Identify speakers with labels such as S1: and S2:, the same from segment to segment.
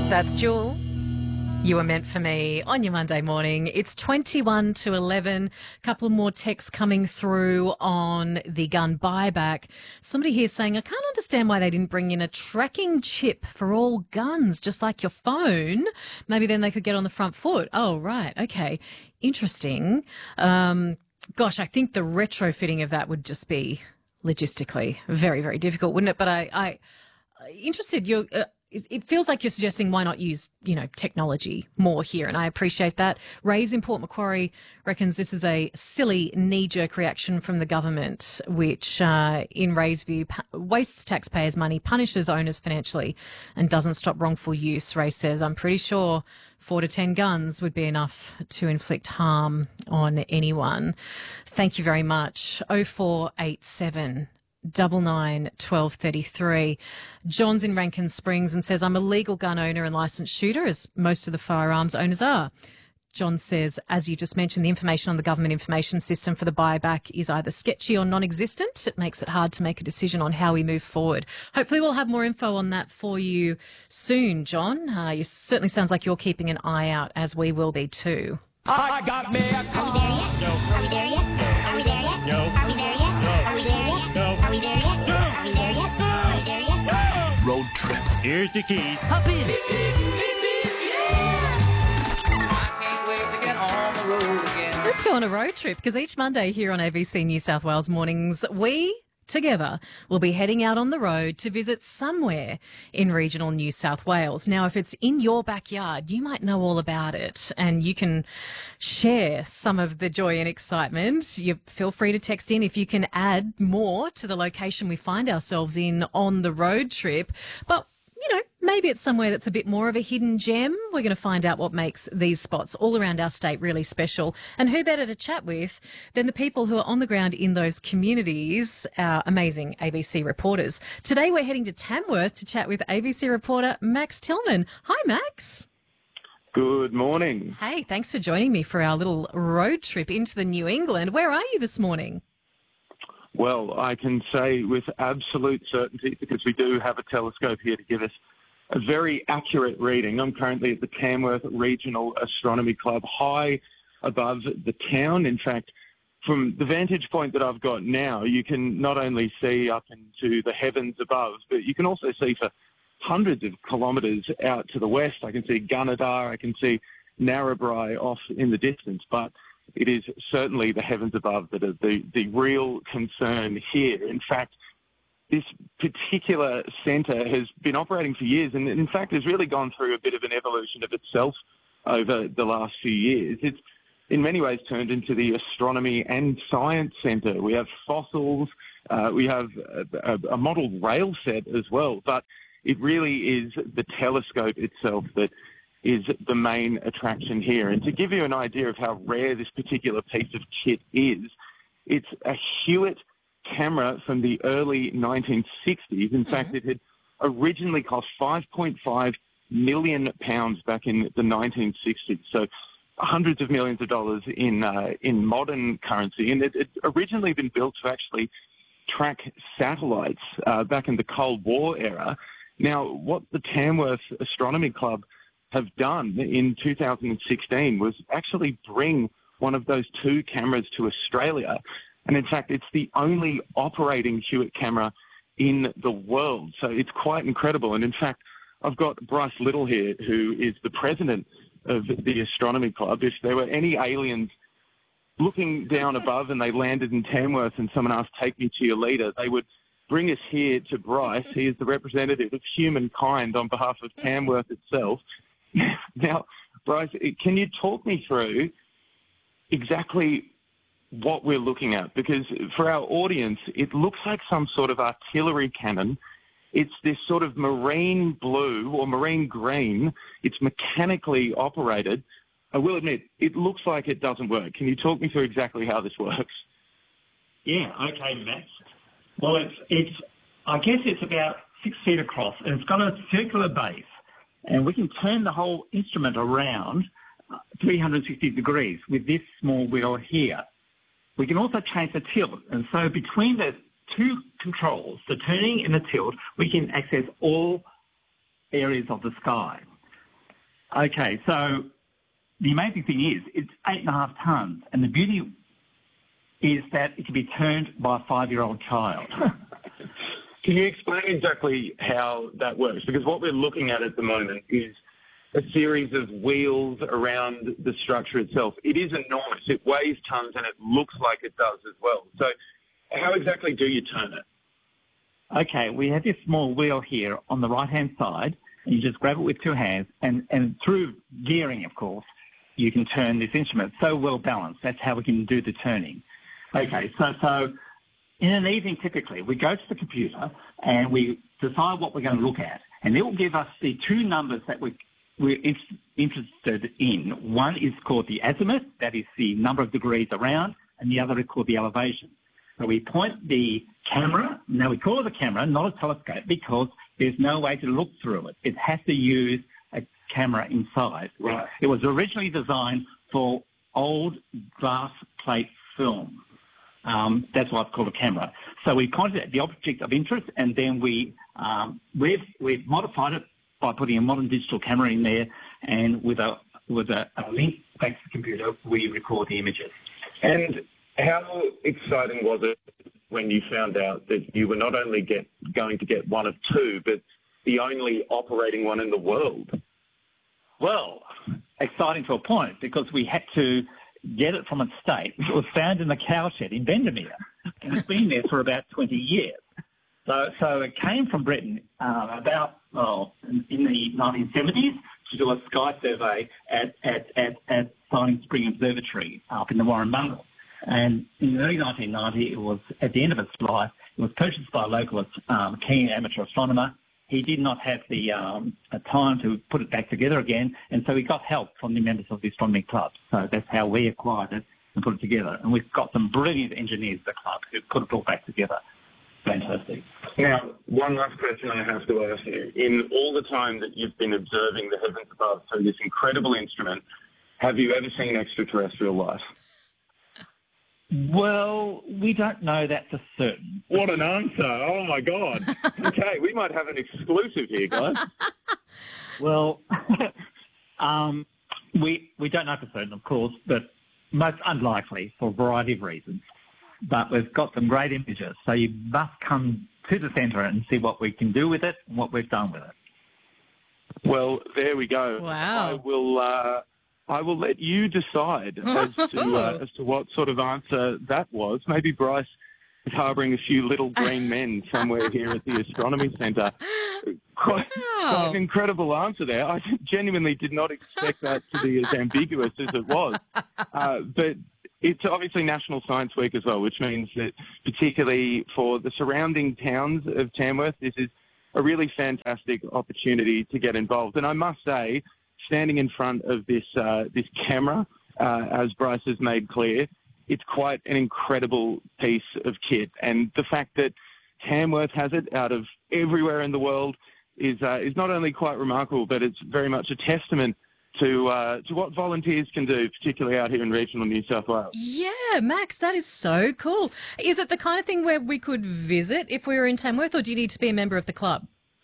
S1: That's Jewel. You were meant for me on your Monday morning. It's 21 to 11. A couple more texts coming through on the gun buyback. Somebody here saying, I can't understand why they didn't bring in a tracking chip for all guns, just like your phone. Maybe then they could get on the front foot. Oh, right. Okay. Interesting. Gosh, I think the retrofitting of that would just be logistically very, very difficult, wouldn't it? But I interested. It feels like you're suggesting why not use, technology more here, and I appreciate that. Ray's in Port Macquarie reckons this is a silly knee-jerk reaction from the government, which, in Ray's view, wastes taxpayers' money, punishes owners financially, and doesn't stop wrongful use. Ray says, I'm pretty sure 4 to 10 guns would be enough to inflict harm on anyone. Thank you very much. 0487 991233. John's in Rankin Springs and says, I'm a legal gun owner and licensed shooter, as most of the firearms owners are. John says, as you just mentioned, the information on the government information system for the buyback is either sketchy or non-existent. It makes it hard to make a decision on how we move forward. Hopefully we'll have more info on that for you soon, John. You certainly sounds like you're keeping an eye out, as we will be too.
S2: I got me a car. Are we there yet? No. Are we there yet? No. Are we there yet? No. Are we there yet? No. Are we there yet? No. Are we there yet? Are we there yet? No.
S3: Road trip.
S4: Here's the keys.
S2: Hop in.
S1: Let's go on a road trip, because each Monday here on ABC New South Wales Mornings, we together will be heading out on the road to visit somewhere in regional New South Wales. Now, if it's in your backyard, you might know all about it, and you can share some of the joy and excitement. You feel free to text in if you can add more to the location we find ourselves in on the road trip. But maybe it's somewhere that's a bit more of a hidden gem. We're going to find out what makes these spots all around our state really special. And who better to chat with than the people who are on the ground in those communities, our amazing ABC reporters. Today we're heading to Tamworth to chat with ABC reporter Max Tillman. Hi, Max.
S5: Good morning.
S1: Hey, thanks for joining me for our little road trip into the New England. Where are you this morning?
S5: Well, I can say with absolute certainty, because we do have a telescope here to give us a very accurate reading. I'm currently at the Tamworth Regional Astronomy Club, high above the town. In fact, from the vantage point that I've got now, you can not only see up into the heavens above, but you can also see for hundreds of kilometres out to the west. I can see Gunnedah, I can see Narrabri off in the distance, but it is certainly the heavens above that are the real concern here. In fact, this particular centre has been operating for years and, in fact, has really gone through a bit of an evolution of itself over the last few years. It's in many ways turned into the astronomy and science centre. We have fossils, we have a model rail set as well, but it really is the telescope itself that is the main attraction here. And to give you an idea of how rare this particular piece of kit is, it's a Hewitt camera from the early 1960s. In fact, it had originally cost £5.5 million back in the 1960s. So hundreds of millions of dollars in modern currency. And it had originally been built to actually track satellites back in the Cold War era. Now, what the Tamworth Astronomy Club have done in 2016 was actually bring one of those two cameras to Australia. And in fact, it's the only operating Hewitt camera in the world. So it's quite incredible. And in fact, I've got Bryce Little here, who is the president of the Astronomy Club. If there were any aliens looking down above and they landed in Tamworth and someone asked, take me to your leader, they would bring us here to Bryce. He is the representative of humankind on behalf of Tamworth itself. Now, Bryce, can you talk me through exactly what we're looking at? Because for our audience, it looks like some sort of artillery cannon. It's this sort of marine blue or marine green. It's mechanically operated. I will admit, it looks like it doesn't work. Can you talk me through exactly how this works?
S4: Yeah, okay, Max. Well, I guess it's about 6 feet across, and it's got a circular base. And we can turn the whole instrument around 360 degrees with this small wheel here. We can also change the tilt. And so between the two controls, the turning and the tilt, we can access all areas of the sky. Okay, so the amazing thing is it's 8.5 tonnes, and the beauty is that it can be turned by a 5-year-old child.
S5: Can you explain exactly how that works? Because what we're looking at the moment is a series of wheels around the structure itself. It is enormous. It weighs tons and it looks like it does as well. So how exactly do you turn it?
S4: Okay, we have this small wheel here on the right-hand side, and you just grab it with 2 hands, and through gearing, of course, you can turn this instrument. So well balanced. That's how we can do the turning. Okay, so in an evening, typically, we go to the computer and we decide what we're going to look at, and it will give us the 2 numbers that we're interested in. One is called the azimuth, that is the number of degrees around, and the other is called the elevation. So we point the camera, now we call it a camera, not a telescope, because there's no way to look through it. It has to use a camera inside.
S5: Right.
S4: It was originally designed for old glass plate film. That's why it's called a camera. So we pointed at the object of interest, and then we've modified it by putting a modern digital camera in there, and with a link back to the computer, we record the images.
S5: And how exciting was it when you found out that you were not only going to get one of 2, but the only operating one in the world?
S4: Well, exciting to a point, because we had to get it from its state. It was found in the cowshed in Bendemeer, and it's been there for about 20 years. So it came from Britain in the 1970s to do a sky survey at Silent Spring Observatory up in the Warrumbungle. And in the early 1990s, it was at the end of its life. It was purchased by a local keen amateur astronomer. He did not have the time to put it back together again, and so he got help from the members of the astronomy club. So that's how we acquired it and put it together. And we've got some brilliant engineers at the club who put it all back together. Fantastic.
S5: Now, one last question I have to ask you. In all the time that you've been observing the heavens above through this incredible instrument, have you ever seen extraterrestrial life?
S4: Well, we don't know that for certain.
S5: What an answer. Oh, my God. Okay, we might have an exclusive here, guys.
S4: Well, we don't know for certain, of course, but most unlikely for a variety of reasons. But we've got some great images, so you must come to the centre and see what we can do with it and what we've done with it.
S5: Well, there we go.
S1: Wow.
S5: I will let you decide as to what sort of answer that was. Maybe Bryce is harbouring a few little green men somewhere here at the Astronomy Centre. Quite an incredible answer there. I genuinely did not expect that to be as ambiguous as it was. But it's obviously National Science Week as well, which means that particularly for the surrounding towns of Tamworth, this is a really fantastic opportunity to get involved. And I must say, standing in front of this camera, as Bryce has made clear, it's quite an incredible piece of kit. And the fact that Tamworth has it out of everywhere in the world is not only quite remarkable, but it's very much a testament to what volunteers can do, particularly out here in regional New South Wales.
S1: Yeah, Max, that is so cool. Is it the kind of thing where we could visit if we were in Tamworth, or do you need to be a member of the club?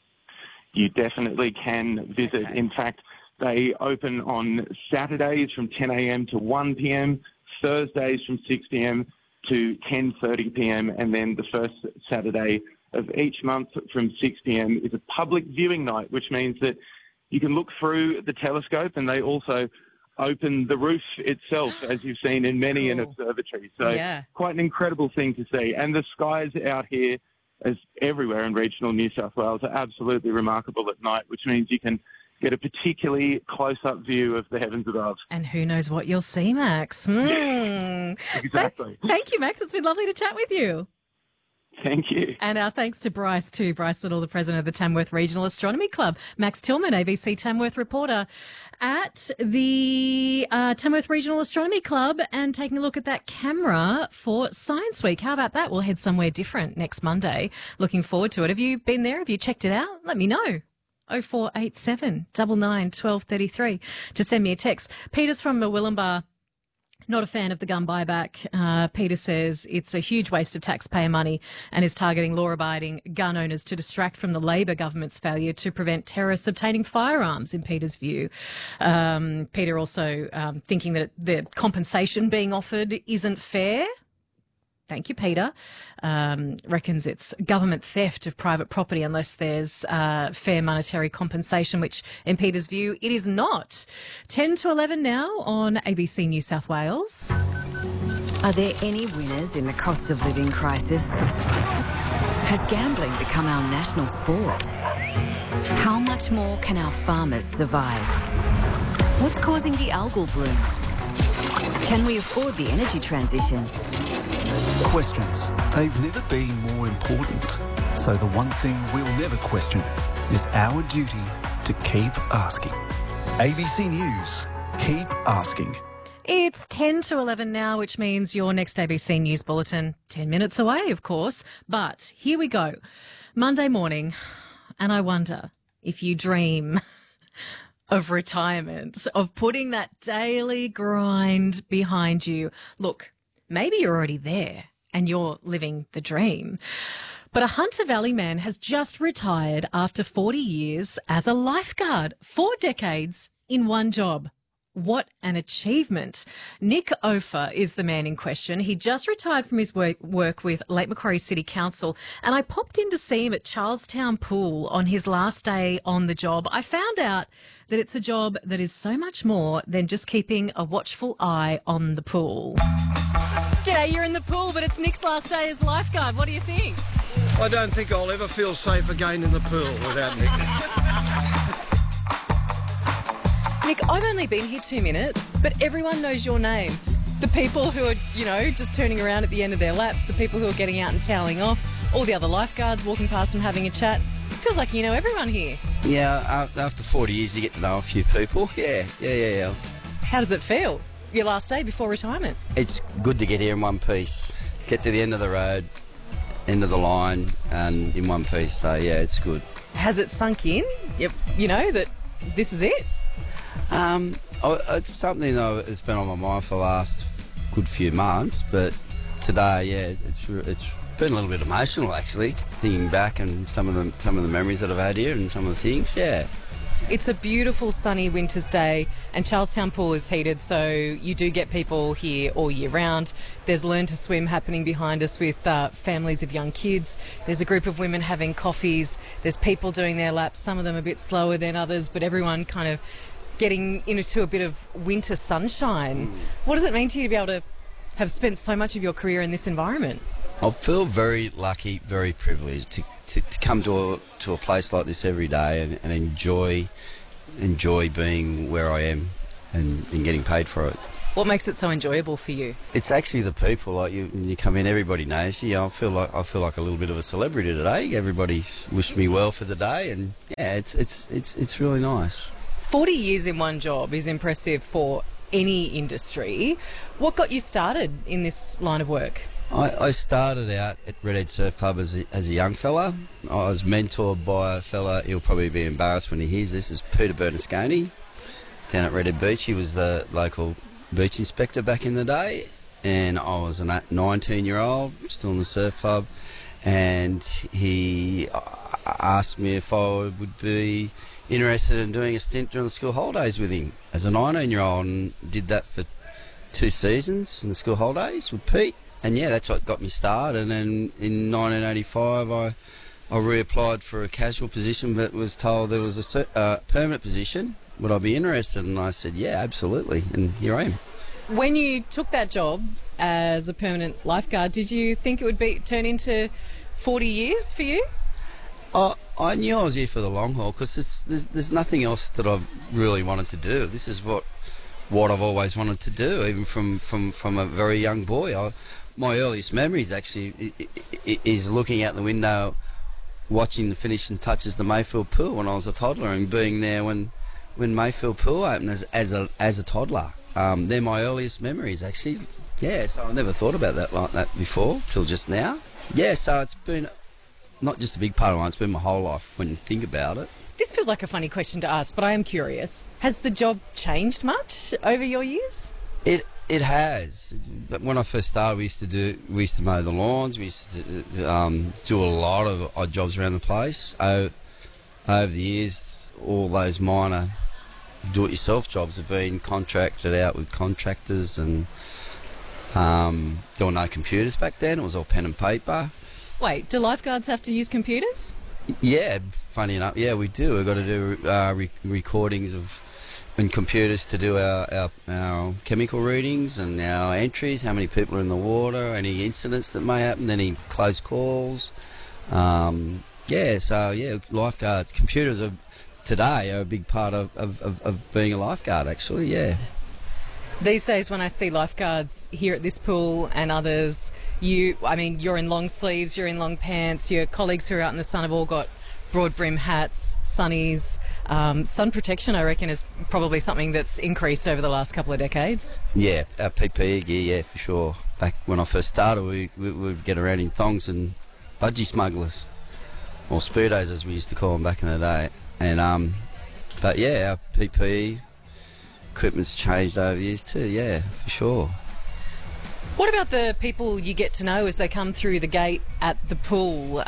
S5: You definitely can visit. Okay. In fact, they open on Saturdays from 10 a.m. to 1 p.m, Thursdays from 6 p.m. to 10:30 p.m, and then the first Saturday of each month from 6 p.m. is a public viewing night, which means that you can look through the telescope, and they also open the roof itself, as you've seen in many an observatory. So quite an incredible thing to see. And the skies out here, as everywhere in regional New South Wales, are absolutely remarkable at night, which means you can get a particularly close-up view of the heavens above. And
S1: who knows what you'll see, Max.
S5: Yeah, exactly.
S1: Thank you, Max. It's been lovely to chat with you.
S5: Thank you.
S1: And our thanks to Bryce too. Bryce Little, the president of the Tamworth Regional Astronomy Club. Max Tillman, ABC Tamworth reporter at the Tamworth Regional Astronomy Club, and taking a look at that camera for Science Week. How about that? We'll head somewhere different next Monday. Looking forward to it. Have you been there? Have you checked it out? Let me know. 0487 99 1233 to send me a text. Peter's from Murwillumbah Not a fan of the gun buyback. Peter says it's a huge waste of taxpayer money and is targeting law-abiding gun owners to distract from the Labor government's failure to prevent terrorists obtaining firearms, in Peter's view. Peter also thinking that the compensation being offered isn't fair. Thank you, Peter. Reckons it's government theft of private property unless there's fair monetary compensation, which in Peter's view, it is not. 10 to 11 now on ABC New South Wales.
S3: Are there any winners in the cost of living crisis? Has gambling become our national sport? How much more can our farmers survive? What's causing the algal bloom? Can we afford the energy transition?
S6: Questions. They've never been more important. So the one thing we'll never question is our duty to keep asking. ABC News. Keep asking.
S1: It's 10 to 11 now, which means your next ABC News Bulletin, 10 minutes away, of course. But here we go. Monday morning, and I wonder if you dream of retirement, of putting that daily grind behind you. Look, maybe you're already there and you're living the dream. But a Hunter Valley man has just retired after 40 years as a lifeguard, 4 decades in one job. What an achievement. Nick Ofer is the man in question. He just retired from his work with Lake Macquarie City Council, and I popped in to see him at Charlestown Pool on his last day on the job. I found out that it's a job that is so much more than just keeping a watchful eye on the pool. G'day, you're in the pool, but it's Nick's last day as lifeguard. What do you think?
S7: I don't think I'll ever feel safe again in the pool without Nick.
S8: Nick, I've only been here 2 minutes, but everyone knows your name. The people who are, just turning around at the end of their laps, the people who are getting out and toweling off, all the other lifeguards walking past and having a chat. Feels like you know everyone here.
S9: Yeah, after 40 years you get to know a few people. Yeah.
S8: How does it feel? Your last day before retirement?
S9: It's good to get here in one piece. Get to the end of the road, end of the line, and in one piece. So, yeah, it's good.
S8: Has it sunk in? That this is it?
S9: It's something that's been on my mind for the last good few months, but today, yeah, it's been a little bit emotional actually, thinking back and some of the memories that I've had here and some of the things. Yeah.
S8: It's a beautiful sunny winter's day and Charlestown Pool is heated, so you do get people here all year round. There's Learn to Swim happening behind us with families of young kids. There's a group of women having coffees. There's people doing their laps, some of them a bit slower than others, but everyone kind of getting into a bit of winter sunshine. What does it mean to you to be able to have spent so much of your career in this environment?
S9: I feel very lucky, very privileged to come to a place like this every day and enjoy being where I am and getting paid for it.
S8: What makes it so enjoyable for you?
S9: It's actually the people. Like when you come in, everybody knows you. I feel like a little bit of a celebrity today. Everybody's wished me well for the day, and yeah, it's really nice.
S8: 40 years in one job is impressive for any industry. What got you started in this line of work?
S9: I started out at Redhead Surf Club as a young fella. I was mentored by a fella, he'll probably be embarrassed when he hears this, is Peter Bernasconi down at Redhead Beach. He was the local beach inspector back in the day, and I was a 19-year-old, still in the surf club, and he asked me if I would be interested in doing a stint during the school holidays with him as a 19-year-old, and did that for 2 seasons in the school holidays with Pete. And yeah, that's what got me started. And then in 1985, I reapplied for a casual position, but was told there was a permanent position. Would I be interested? And I said, yeah, absolutely. And here I am.
S8: When you took that job as a permanent lifeguard, did you think it would turn into 40 years for you?
S9: I knew I was here for the long haul because there's nothing else that I've really wanted to do. This is what I've always wanted to do, even from a very young boy. My earliest memories actually is looking out the window, watching the finishing touches of the Mayfield Pool when I was a toddler, and being there when Mayfield Pool opened as a toddler. They're my earliest memories actually. Yeah, so I never thought about that like that before till just now. Yeah, so it's been not just a big part of mine, it's been my whole life when you think about it.
S8: This feels like a funny question to ask, but I am curious. Has the job changed much over your years?
S9: It has. But when I first started, we used to mow the lawns. We used to do a lot of odd jobs around the place. Over the years, all those minor do-it-yourself jobs have been contracted out with contractors, and there were no computers back then. It was all pen and paper.
S8: Wait, do lifeguards have to use computers?
S9: Yeah, funny enough, yeah, we do. We've got to do recordings in computers to do our chemical readings and our entries, how many people are in the water, any incidents that may happen, any close calls. Lifeguards, computers today are a big part of being a lifeguard, actually, yeah.
S8: These days when I see lifeguards here at this pool and others, you're in long sleeves, you're in long pants, your colleagues who are out in the sun have all got broad brim hats, sunnies. Sun protection, I reckon, is probably something that's increased over the last couple of decades.
S9: Yeah, our PPE gear, yeah, for sure. Back when I first started, we would get around in thongs and budgie smugglers, or speedos as we used to call them back in the day. And but yeah, our PPE equipment's changed over the years too, yeah, for sure.
S8: What about the people you get to know as they come through the gate at the pool?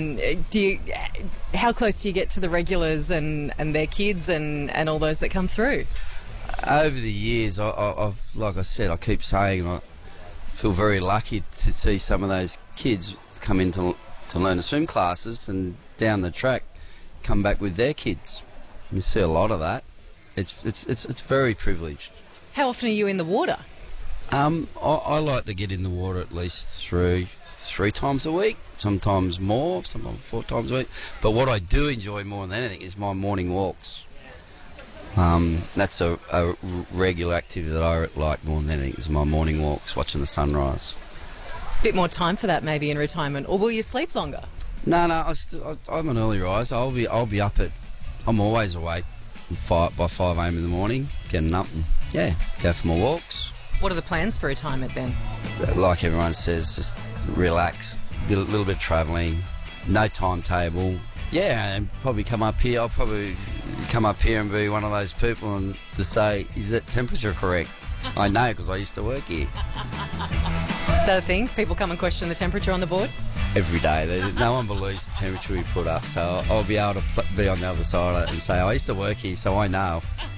S8: How close do you get to the regulars and their kids and all those that come through?
S9: Over the years, I've like I said, I keep saying I feel very lucky to see some of those kids come in to learn to swim classes, and down the track come back with their kids. You see a lot of that. It's very privileged.
S8: How often are you in the water?
S9: I like to get in the water at least three times a week, sometimes more, sometimes 4 times a week. But what I do enjoy more than anything is my morning walks. That's a regular activity that I like more than anything, is my morning walks, watching the sunrise.
S8: Bit more time for that maybe in retirement, or will you sleep longer?
S9: No, I'm an early riser. I'll be up I'm always awake by 5 a.m. in the morning, getting up and, go for my walks.
S8: What are the plans for retirement then?
S9: Like everyone says, just relax, a little bit of travelling, no timetable. Yeah, and probably come up here. I'll probably come up here and be one of those people and to say, is that temperature correct? I know, because I used to work here.
S8: Is that a thing? People come and question the temperature on the board?
S9: Every day. No one believes the temperature we put up, so I'll be able to be on the other side of it and say, I used to work here, so I know.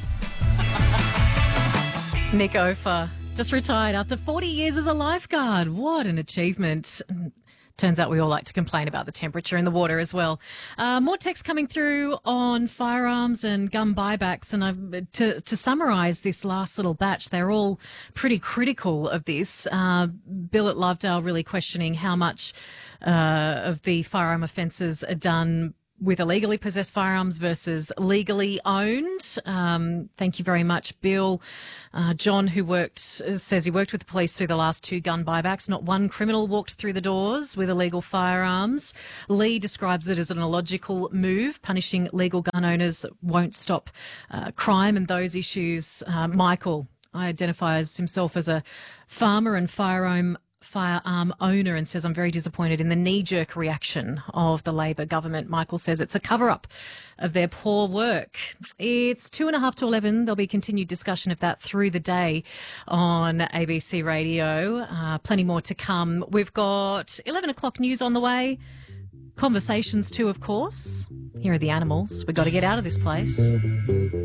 S1: Nick Ofer, just retired after 40 years as a lifeguard. What an achievement. Turns out we all like to complain about the temperature in the water as well. More text coming through on firearms and gun buybacks. And to summarise this last little batch, they're all pretty critical of this. Bill at Lovedale really questioning how much of the firearm offences are done with illegally possessed firearms versus legally owned. Thank you very much, Bill. John, who says he worked with the police through the last 2 gun buybacks. Not one criminal walked through the doors with illegal firearms. Lee describes it as an illogical move. Punishing legal gun owners won't stop crime and those issues. Michael identifies himself as a farmer and firearm owner and says, I'm very disappointed in the knee-jerk reaction of the Labor government. Michael says it's a cover-up of their poor work. It's 10:55 to 11. There'll be continued discussion of that through the day on ABC Radio. Plenty more to come. We've got 11 o'clock news on the way. Conversations too, of course. Here are the animals. We've got to get out of this place.